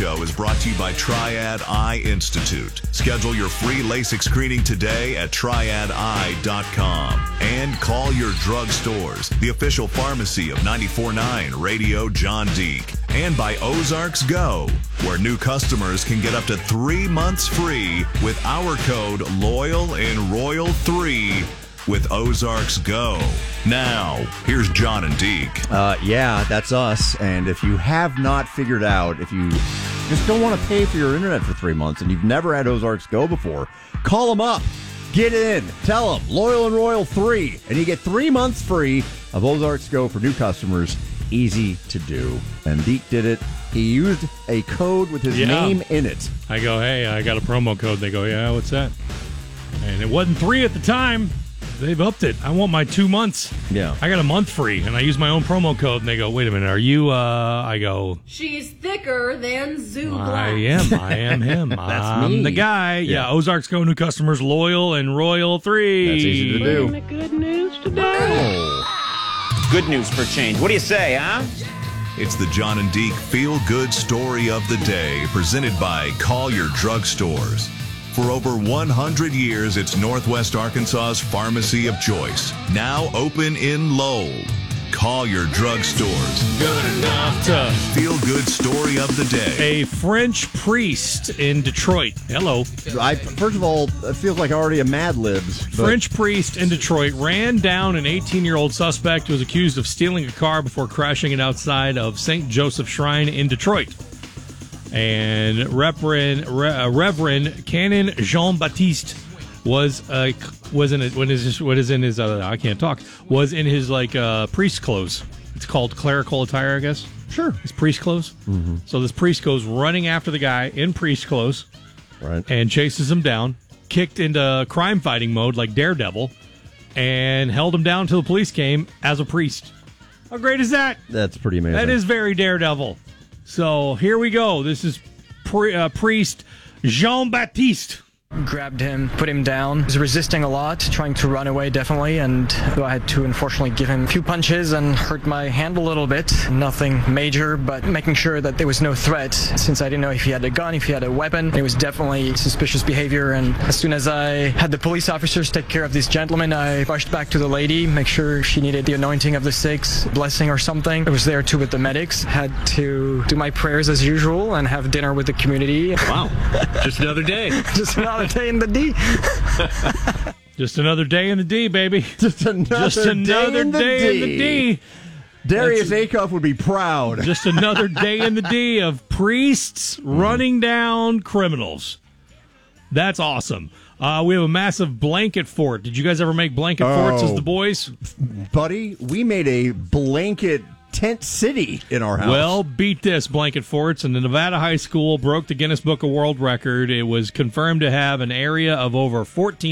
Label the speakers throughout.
Speaker 1: Show is brought to you by Triad Eye Institute. Schedule your free LASIK screening today at triadeye.com. And call your drugstores, the official pharmacy of 94.9 Radio John Deek. And by Ozarks Go, where new customers can get up to 3 months free with our code LOYAL3 with Ozarks Go. Now, here's John and Deke.
Speaker 2: Yeah, that's us. And if you have not figured out, if you just don't want to pay for your internet for 3 months and you've never had Ozarks Go before, call them up. Get in. Tell them, Loyal and Royal 3. And you get 3 months free of Ozarks Go for new customers. Easy to do. And Deke did it. He used a code with his name in it.
Speaker 3: I go, hey, I got a promo code. They go, yeah, what's that? And it wasn't 3 at the time. They've upped it. I want my 2 months.
Speaker 2: Yeah.
Speaker 3: I got a month free, and I use my own promo code, and they go, wait a minute, are you, I go...
Speaker 4: She's thicker than Zoo Glass.
Speaker 3: I am him.
Speaker 2: That's
Speaker 3: I'm
Speaker 2: me.
Speaker 3: the guy. Yeah, Ozarks Go new customers, Loyal and Royal 3.
Speaker 2: That's easy to do.
Speaker 5: The good news today.
Speaker 6: Good news for change. What do you say, huh?
Speaker 1: It's the John and Deke feel-good story of the day, presented by Call Your Drugstores. For over 100 years, it's Northwest Arkansas's pharmacy of choice. Now open in Lowell. Call your drugstores.
Speaker 3: Good enough to...
Speaker 1: Feel-good story of the day.
Speaker 3: A French priest in Detroit. Hello.
Speaker 2: First of all, it feels like already a Mad Libs.
Speaker 3: French priest in Detroit ran down an 18-year-old suspect who was accused of stealing a car before crashing it outside of St. Joseph Shrine in Detroit. And Reverend Canon Jean-Baptiste was in his priest clothes. It's called clerical attire, I guess.
Speaker 2: Sure.
Speaker 3: It's priest clothes. Mm-hmm. So this priest goes running after the guy in priest clothes,
Speaker 2: right,
Speaker 3: and chases him down, kicked into crime fighting mode like Daredevil, and held him down until the police came as a priest. How great is that?
Speaker 2: That's pretty amazing.
Speaker 3: That is very Daredevil. So here we go. This is priest Jean-Baptiste.
Speaker 7: Grabbed him, put him down. He was resisting a lot, trying to run away, definitely, and I had to unfortunately give him a few punches and hurt my hand a little bit. Nothing major, but making sure that there was no threat, since I didn't know if he had a gun, if he had a weapon. It was definitely suspicious behavior, and as soon as I had the police officers take care of this gentleman, I rushed back to the lady, make sure she needed the anointing of the six, blessing or something. I was there too with the medics, had to do my prayers as usual and have dinner with the community.
Speaker 6: Wow. Just another day.
Speaker 7: Just another day in the D.
Speaker 3: Just another day in the D, baby.
Speaker 2: Just another day in the D. Darius Acuff would be proud.
Speaker 3: Just another day in the D of priests running down criminals. That's awesome. We have a massive blanket fort. Did you guys ever make blanket forts as the boys?
Speaker 2: Buddy, we made a blanket tent city in our house.
Speaker 3: Well, beat this, blanket forts. And the Nevada High School broke the Guinness Book of World Record. It was confirmed to have an area of over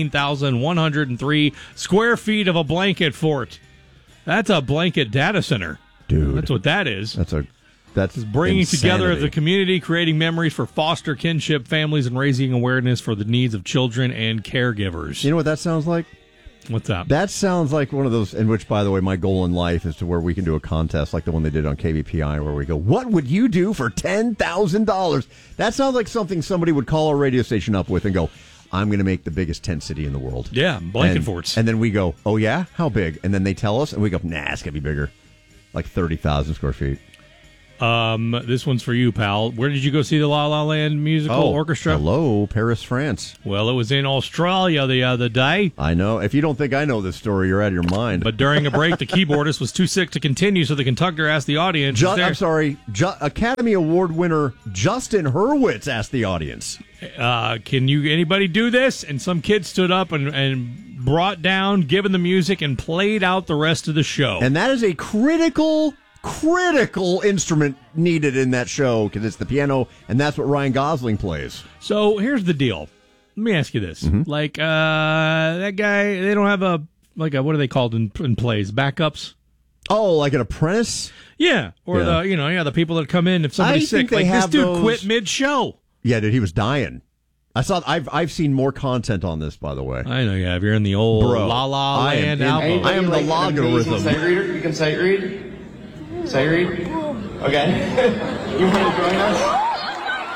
Speaker 3: 14,103 square feet of a blanket fort. That's a blanket data center.
Speaker 2: Dude.
Speaker 3: That's what that is.
Speaker 2: That's
Speaker 3: bringing
Speaker 2: insanity.
Speaker 3: together the community, creating memories for foster kinship families, and raising awareness for the needs of children and caregivers.
Speaker 2: You know what that sounds like?
Speaker 3: What's that?
Speaker 2: That sounds like one of those, in which, by the way, my goal in life is to where we can do a contest like the one they did on KBPI, where we go, what would you do for $10,000? That sounds like something somebody would call our radio station up with and go, I'm going to make the biggest tent city in the world.
Speaker 3: Yeah, blanket forts.
Speaker 2: And then we go, oh yeah? How big? And then they tell us, and we go, nah, it's going to be bigger. Like 30,000 square feet.
Speaker 3: This one's for you, pal. Where did you go see the La La Land musical orchestra?
Speaker 2: Hello, Paris, France.
Speaker 3: Well, it was in Australia the other day.
Speaker 2: I know. If you don't think I know this story, you're out of your mind.
Speaker 3: But during a break, the keyboardist was too sick to continue, so the conductor asked the audience.
Speaker 2: Academy Award winner Justin Hurwitz asked the audience.
Speaker 3: Can anybody do this? And some kid stood up and brought down, given the music, and played out the rest of the show.
Speaker 2: And that is a critical instrument needed in that show, because it's the piano, and that's what Ryan Gosling plays.
Speaker 3: So here's the deal. Let me ask you this.
Speaker 2: Mm-hmm.
Speaker 3: Like, that guy, they don't have what are they called in plays? Backups?
Speaker 2: Oh, like an apprentice?
Speaker 3: Yeah. Or the people that come in if somebody's sick. Like, this dude quit mid-show.
Speaker 2: Yeah, dude, he was dying. I've seen more content on this, by the way.
Speaker 3: I know, yeah. If you're in the old La La Land album.
Speaker 2: I am the logarithm.
Speaker 8: Sight reader? You can sight read? Sight read? Okay. You want to join us?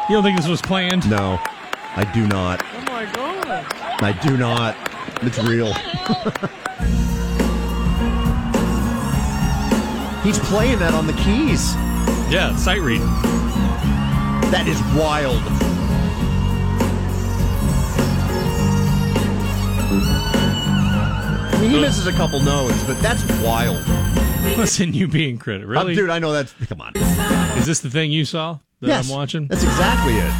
Speaker 3: You don't think this was planned?
Speaker 2: No, I do not.
Speaker 3: Oh my god!
Speaker 2: I do not. It's real. He's playing that on the keys.
Speaker 3: Yeah, sight reading.
Speaker 2: That is wild. I mean, he misses a couple notes, but that's wild.
Speaker 3: Listen, you being credit, really?
Speaker 2: Dude, I know that's... Come on.
Speaker 3: Is this the thing you saw that
Speaker 2: Yes,
Speaker 3: I'm watching?
Speaker 2: That's exactly it.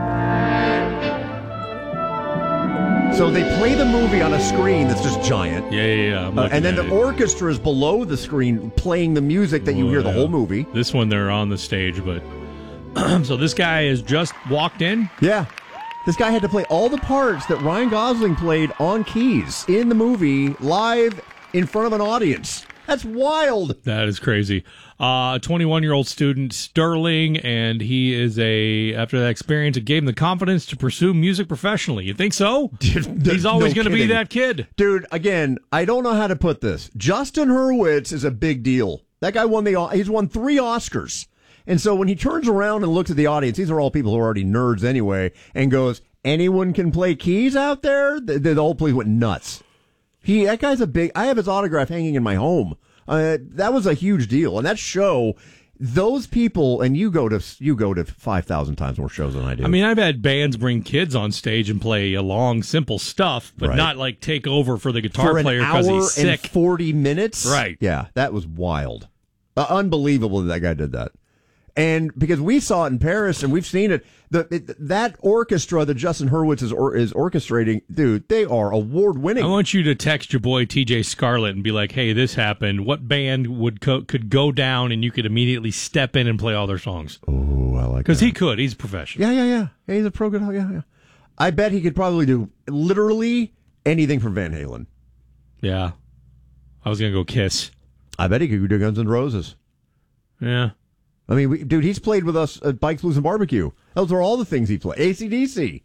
Speaker 2: So they play the movie on a screen that's just giant.
Speaker 3: Yeah. I'm looking
Speaker 2: And then
Speaker 3: at
Speaker 2: the
Speaker 3: it.
Speaker 2: orchestra is below the screen playing the music that you hear the whole movie.
Speaker 3: This one, they're on the stage, but... So this guy has just walked in?
Speaker 2: Yeah. This guy had to play all the parts that Ryan Gosling played on keys in the movie live in front of an audience. That's wild.
Speaker 3: That is crazy. 21-year-old student Sterling, and he is after that experience, it gave him the confidence to pursue music professionally. You think so? He's always going to be that kid.
Speaker 2: Dude, again, I don't know how to put this. Justin Hurwitz is a big deal. That guy he's won 3 Oscars. And so when he turns around and looks at the audience, these are all people who are already nerds anyway, and goes, anyone can play keys out there? The whole place went nuts. That guy's I have his autograph hanging in my home. That was a huge deal. And that show, those people, and you go to 5,000 times more shows than I do.
Speaker 3: I mean, I've had bands bring kids on stage and play long, simple stuff, but not like take over for the guitar player because he's sick.
Speaker 2: For an hour and 40 minutes?
Speaker 3: Right.
Speaker 2: Yeah, that was wild. Unbelievable that guy did that. And because we saw it in Paris and we've seen it, that orchestra that Justin Hurwitz is orchestrating, dude, they are award-winning.
Speaker 3: I want you to text your boy TJ Scarlett and be like, hey, this happened. What band could go down and you could immediately step in and play all their songs?
Speaker 2: Oh, I like that.
Speaker 3: Because he could. He's a professional.
Speaker 2: Yeah. He's a pro guitar. Yeah. I bet he could probably do literally anything from Van Halen.
Speaker 3: Yeah. I was going to go Kiss.
Speaker 2: I bet he could do Guns N' Roses.
Speaker 3: Yeah.
Speaker 2: I mean, dude, he's played with us at Bikes, Blues, and Barbecue. Those are all the things he played. AC/DC.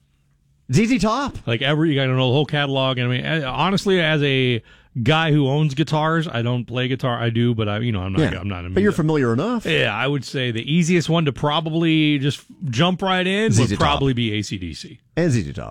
Speaker 2: ZZ Top.
Speaker 3: Like you got to know the whole catalog. And I mean, honestly, as a guy who owns guitars, I don't play guitar. I do, but I'm not.
Speaker 2: But you're familiar enough.
Speaker 3: Yeah, I would say the easiest one to probably just jump right in
Speaker 2: ZZ
Speaker 3: would probably be AC/DC.
Speaker 2: And ZZ Top.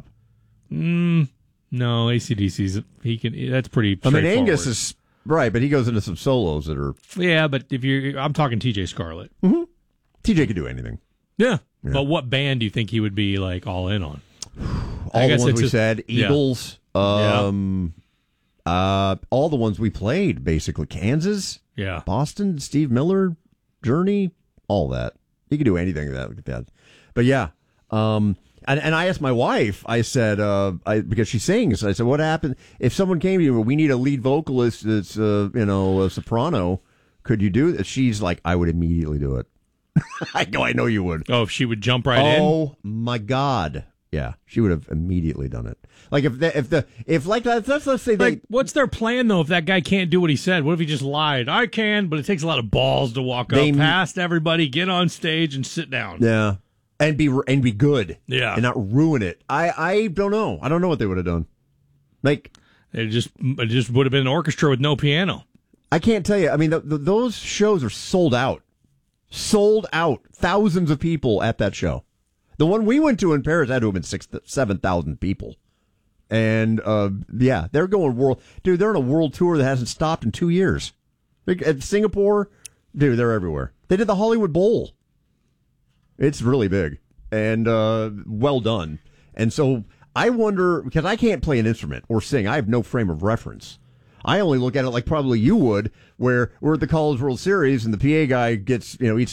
Speaker 3: No, AC/DC's that's pretty straightforward.
Speaker 2: I mean, Angus is right, but he goes into some solos that are...
Speaker 3: Yeah, but I'm talking TJ Scarlett.
Speaker 2: Mm-hmm. TJ could do anything.
Speaker 3: Yeah. But what band do you think he would be like all in on?
Speaker 2: All the ones we said. Eagles.
Speaker 3: Yeah.
Speaker 2: All the ones we played, basically. Kansas.
Speaker 3: Yeah.
Speaker 2: Boston. Steve Miller. Journey. All that. He could do anything that bad. But yeah. And I asked my wife, I said, because she sings, I said, what happened if someone came to you, we need a lead vocalist that's, a soprano, could you do it? She's like, I would immediately do it. I know you would.
Speaker 3: Oh, if she would jump right in?
Speaker 2: Oh, my God. Yeah, she would have immediately done it. Like, let's say
Speaker 3: what's their plan, though, if that guy can't do what he said? What if he just lied? I can, but it takes a lot of balls to walk up past everybody, get on stage, and sit down.
Speaker 2: Yeah. And be good.
Speaker 3: Yeah.
Speaker 2: And not ruin it. I don't know. I don't know what they would have done. Like,
Speaker 3: it just would have been an orchestra with no piano.
Speaker 2: I can't tell you. I mean, those shows are sold out. Sold out. Thousands of people at that show. The one we went to in Paris had to have been 7,000 people. And, they're going world. Dude, they're on a world tour that hasn't stopped in 2 years. At Singapore, dude, they're everywhere. They did the Hollywood Bowl. It's really big and well done. And so I wonder, because I can't play an instrument or sing. I have no frame of reference. I only look at it like probably you would, where we're at the College World Series and the PA guy gets, eats